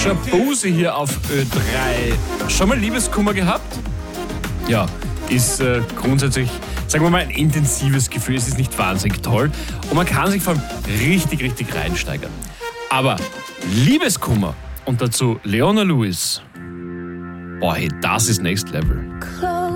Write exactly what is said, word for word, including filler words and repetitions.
Schabuse hier auf Ö drei. Schon mal Liebeskummer gehabt? Ja, ist äh, grundsätzlich, sagen wir mal, ein intensives Gefühl. Es ist nicht wahnsinnig toll und man kann sich vor allem richtig, richtig reinsteigern. Aber Liebeskummer und dazu Leona Lewis. Boah, hey, das ist Next Level.